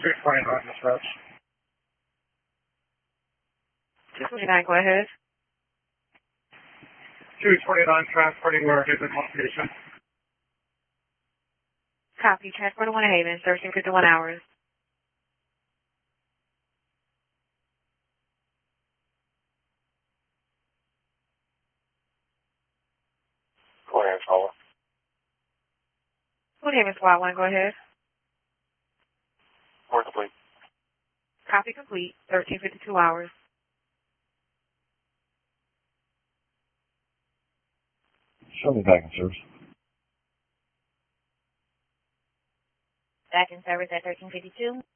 229 dispatch. 229, go ahead. 229 transporting where given location. Copy. Transport to Winter Haven, 1351 hours. Go ahead, caller. Winter Haven Squad 1, go ahead. Report complete. Copy complete, 1352 hours. Show me back in service. Back in service at 1352.